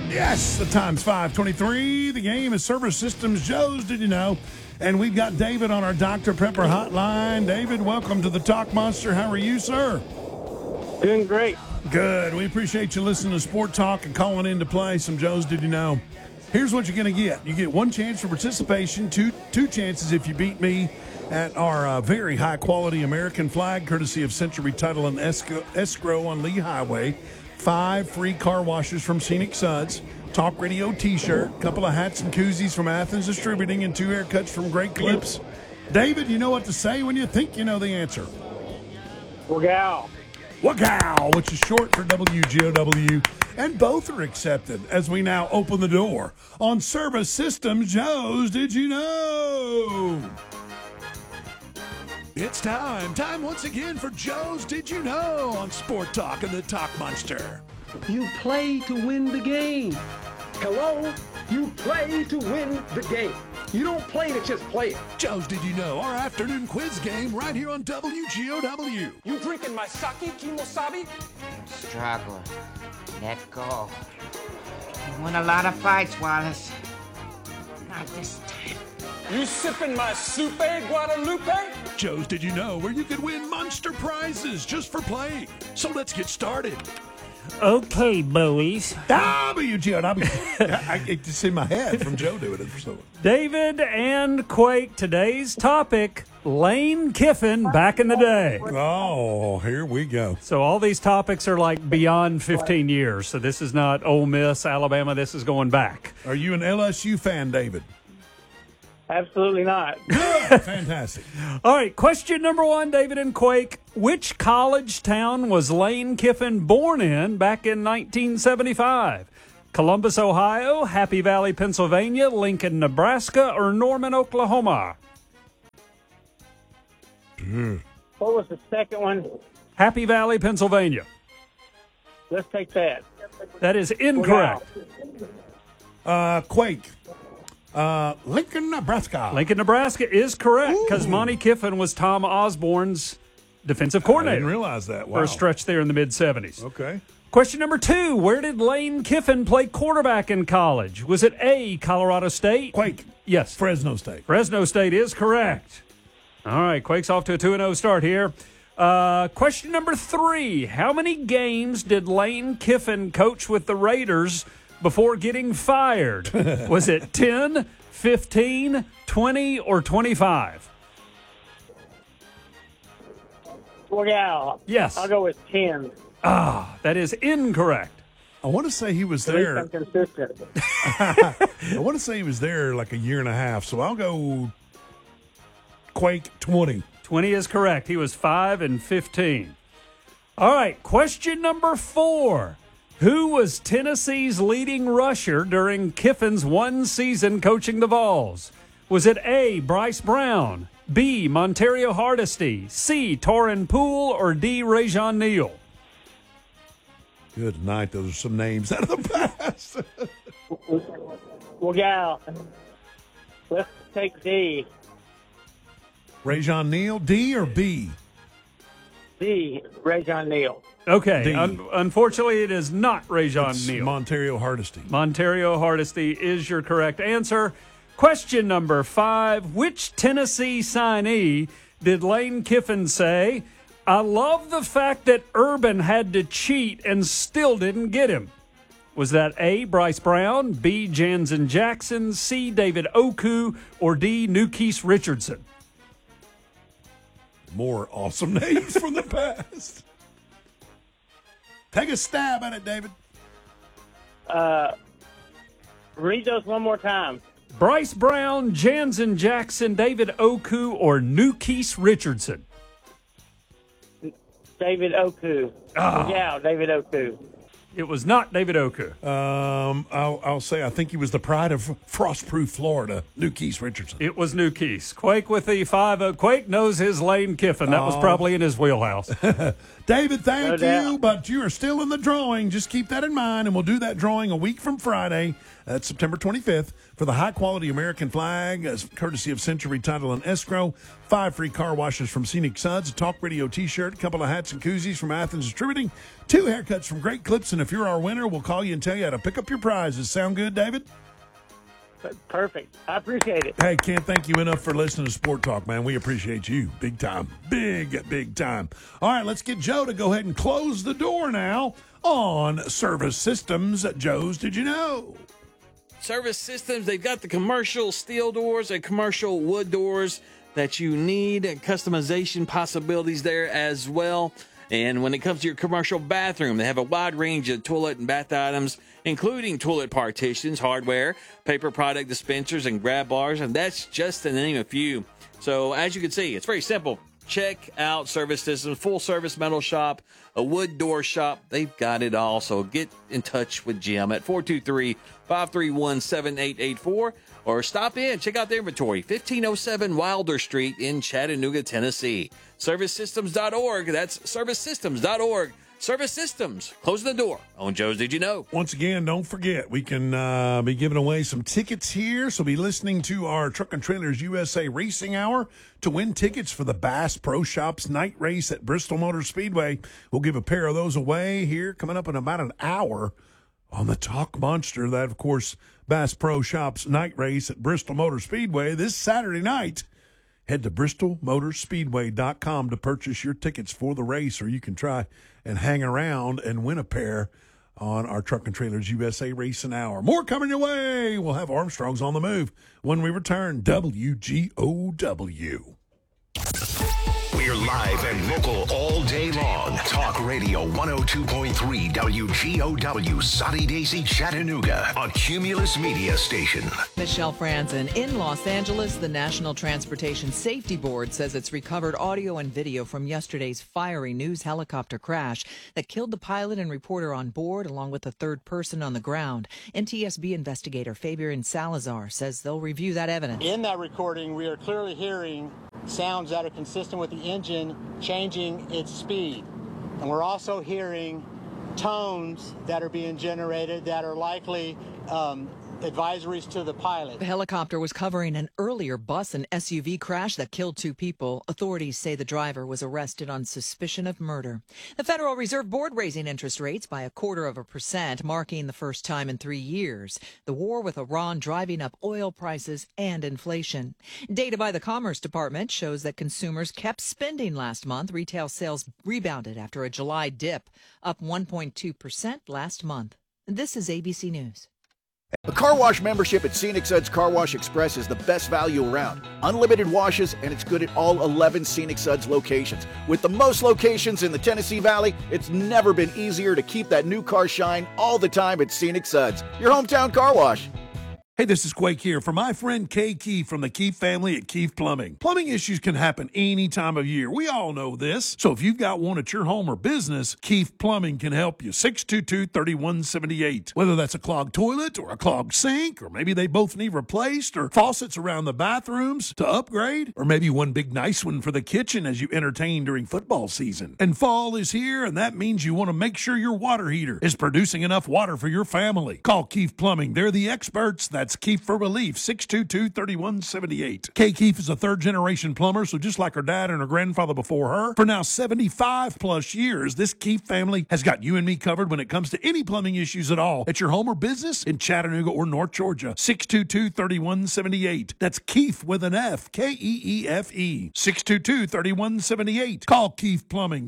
Yes, the time's 5:23. The game is Server Systems Joe's Did You Know? And we've got David on our Dr. Pepper hotline. David, welcome to the Talk Monster. How are you, sir? Doing great. Good. We appreciate you listening to Sport Talk and calling in to play some Joe's Did You Know? Here's what you're going to get. You get one chance for participation, two chances if you beat me at our very high-quality American flag, courtesy of Century Title and Escrow on Lee Highway. 5 free car washes from Scenic Suds, Talk Radio T-shirt, a couple of hats and koozies from Athens Distributing, and 2 haircuts from Great Clips. David, you know what to say when you think you know the answer. Wagow. Wagow, which is short for WGOW, and both are accepted as we now open the door on Service Systems Joe's Did You Know? It's time once again for Joe's Did You Know on Sport Talk and the Talk Monster. You play to win the game. Hello? You play to win the game. You don't play to just play it. Joe's Did You Know, our afternoon quiz game right here on WGOW. You drinking my sake, Kimosabi? Struggler. Let go. You won a lot of fights, Wallace. Not this time. You sipping my soupe, Guadalupe? Joe's Did You Know, where you could win monster prizes just for playing. So let's get started. Okay, boys. WGOW. It's just in my head from Joe doing it for so long. David and Quake, today's topic, Lane Kiffin back in the day. Oh, here we go. So all these topics are like beyond 15 years. So this is not Ole Miss, Alabama. This is going back. Are you an LSU fan, David? Absolutely not. Good. Fantastic. All right, question number 1, David and Quake. Which college town was Lane Kiffin born in back in 1975? Columbus, Ohio, Happy Valley, Pennsylvania, Lincoln, Nebraska, or Norman, Oklahoma? What was the second one? Happy Valley, Pennsylvania. Let's take that. That is incorrect. Quake. Lincoln, Nebraska. Lincoln, Nebraska is correct because Monty Kiffin was Tom Osborne's defensive I coordinator. didn't realize that. Wow. For a stretch there in the mid-'70s. Okay. Question number 2. Where did Lane Kiffin play quarterback in college? Was it A, Colorado State? Quake. Yes. Fresno State. Fresno State is correct. All right, Quake's off to a 2-0 start here. Question number 3. How many games did Lane Kiffin coach with the Raiders before getting fired? Was it 10, 15, 20, or 25? Wagow. Yes. I'll go with 10. That is incorrect. I want to say he was At least there. I'm consistent. I want to say he was there like a year and a half. So I'll go Quake 20. 20 is correct. He was 5 and 15. All right, question number 4. Who was Tennessee's leading rusher during Kiffin's one season coaching the Vols? Was it A, Bryce Brown, B, Montario Hardesty, C, Torrin Poole, or D, Rajon Neal? Good night. Those are some names out of the past. Wagow. Let's take D. Rajon Neal, D or B? D. Rajon Neal. Okay, D. Unfortunately, it is not Rajon It's Neal. Montario Hardesty. Montario Hardesty is your correct answer. Question number 5. Which Tennessee signee did Lane Kiffin say, I love the fact that Urban had to cheat and still didn't get him? Was that A, Bryce Brown, B, Jansen Jackson, C, David Oku, or D, Newkeese Richardson? More awesome names from the past. Take a stab at it, David. Read those one more time. Bryce Brown, Jansen Jackson, David Oku, or Newkeese Richardson? David Oku. Yeah, David Oku. It was not David Oku. I'll say I think he was the pride of Frostproof, Florida, Newkeese Richardson. It was Newkeese. Quake with the 5-0. Quake knows his Lane Kiffin. That was probably in his wheelhouse. David, thank No you, doubt. but you are still in the drawing. Just keep that in mind, and we'll do that drawing a week from Friday. That's September 25th for the high-quality American flag, as courtesy of Century Title and Escrow. 5 free car washes from Scenic Suds, a Talk Radio T-shirt, a couple of hats and koozies from Athens Distributing, 2 haircuts from Great Clips, and if you're our winner, we'll call you and tell you how to pick up your prizes. Sound good, David? Perfect. I appreciate it. Hey, can't thank you enough for listening to Sport Talk, man. We appreciate you big time. Big time. All right, let's get Joe to go ahead and close the door now on Service Systems. Joe's Did You Know? Service Systems, they've got the commercial steel doors and commercial wood doors that you need, and customization possibilities there as well. And when it comes to your commercial bathroom, they have a wide range of toilet and bath items, including toilet partitions, hardware, paper product dispensers, and grab bars, and that's just to name a few. So as you can see, it's very simple. Check out Service Systems, full-service metal shop, a wood door shop. They've got it all. So get in touch with Jim at 423-531-7884 or stop in, check out their inventory, 1507 Wilder Street in Chattanooga, Tennessee. ServiceSystems.org. That's ServiceSystems.org. Service Systems, closing the door on Joe's Did You Know? Once again, don't forget, we can be giving away some tickets here. So be listening to our Truck and Trailers USA Racing Hour to win tickets for the Bass Pro Shops night race at Bristol Motor Speedway. We'll give a pair of those away here coming up in about an hour on the Talk Monster. That, of course, Bass Pro Shops night race at Bristol Motor Speedway this Saturday night. Head to BristolMotorspeedway.com to purchase your tickets for the race, or you can try and hang around and win a pair on our Truck and Trailers USA Racing Hour. More coming your way. We'll have Armstrong's on the Move when we return. WGOW. We're live and local all day long. Talk Radio 102.3 WGOW, Soddy Daisy, Chattanooga, a Cumulus Media station. Michelle Franzen. In Los Angeles, the National Transportation Safety Board says it's recovered audio and video from yesterday's fiery news helicopter crash that killed the pilot and reporter on board, along with a third person on the ground. NTSB investigator Fabian Salazar says they'll review that evidence. In that recording, we are clearly hearing sounds that are consistent with the engine changing its speed. And we're also hearing tones that are being generated that are likely advisories to the pilot. The helicopter was covering an earlier bus and SUV crash that killed 2 people. Authorities say the driver was arrested on suspicion of murder. The Federal Reserve Board raising interest rates by 0.25%, marking the first time in 3 years. The war with Iran driving up oil prices and inflation. Data by the Commerce Department shows that consumers kept spending last month. Retail sales rebounded after a July dip, up 1.2% last month. This is ABC News. A car wash membership at Scenic Suds Car Wash Express is the best value around. Unlimited washes, and it's good at all 11 Scenic Suds locations. With the most locations in the Tennessee Valley, it's never been easier to keep that new car shine all the time at Scenic Suds, your hometown car wash. Hey, this is Quake here for my friend Kay Keefe from the Keefe family at Keefe Plumbing. Plumbing issues can happen any time of year. We all know this. So if you've got one at your home or business, Keefe Plumbing can help you. 622-3178. Whether that's a clogged toilet or a clogged sink, or maybe they both need replaced, or faucets around the bathrooms to upgrade, or maybe one big nice one for the kitchen as you entertain during football season. And fall is here, and that means you want to make sure your water heater is producing enough water for your family. Call Keefe Plumbing. They're the experts. That's Keefe for Relief, 622-3178. Kay Keefe is a third-generation plumber, so just like her dad and her grandfather before her, for now 75-plus years, this Keefe family has got you and me covered when it comes to any plumbing issues at all at your home or business in Chattanooga or North Georgia. 622-3178. That's Keefe with an F, Keefe. 622-3178. Call Keefe Plumbing,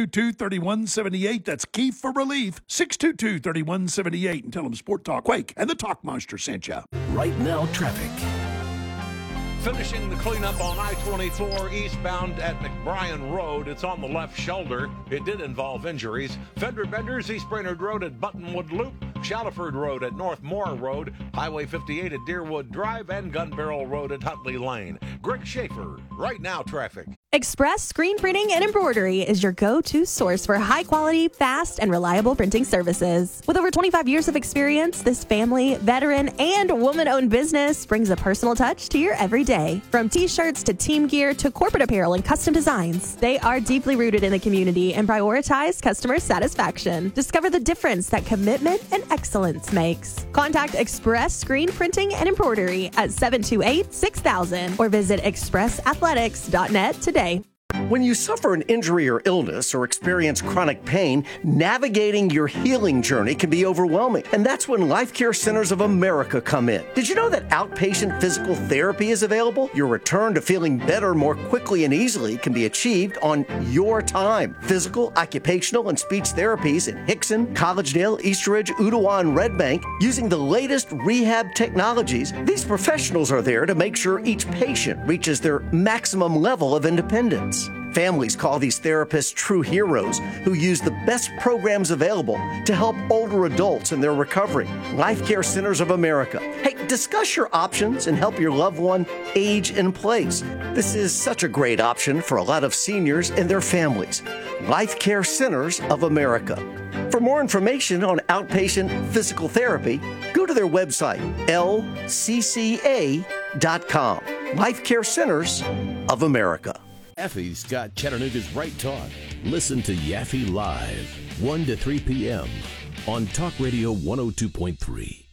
622-3178. That's Keefe for Relief, 622-3178. And tell them Sport Talk, Quake, and the Talk Monster sent you. Right now, traffic. Finishing the cleanup on I-24 eastbound at McBrien Road. It's on the left shoulder. It did involve injuries. Fender benders, East Brainerd Road at Buttonwood Loop, Shallowford Road at North Moore Road, Highway 58 at Deerwood Drive, and Gun Barrel Road at Huntley Lane. Greg Schaefer, Right Now Traffic. Express Screen Printing and Embroidery is your go-to source for high-quality, fast, and reliable printing services. With over 25 years of experience, this family, veteran, and woman-owned business brings a personal touch to your everyday. From T-shirts to team gear to corporate apparel and custom designs, they are deeply rooted in the community and prioritize customer satisfaction. Discover the difference that commitment and excellence makes. Contact Express Screen Printing and Embroidery at 728-6000 or visit expressathletics.net today. When you suffer an injury or illness or experience chronic pain, navigating your healing journey can be overwhelming. And that's when Life Care Centers of America come in. Did you know that outpatient physical therapy is available? Your return to feeling better more quickly and easily can be achieved on your time. Physical, occupational, and speech therapies in Hickson, Collegedale, Eastridge, Ottawa, and Red Bank using the latest rehab technologies. These professionals are there to make sure each patient reaches their maximum level of independence. Families call these therapists true heroes who use the best programs available to help older adults in their recovery. Life Care Centers of America. Hey, discuss your options and help your loved one age in place. This is such a great option for a lot of seniors and their families. Life Care Centers of America. For more information on outpatient physical therapy, go to their website, lcca.com. Life Care Centers of America. Yaffe's got Chattanooga's right talk. Listen to Yaffe Live, 1 to 3 p.m. on Talk Radio 102.3.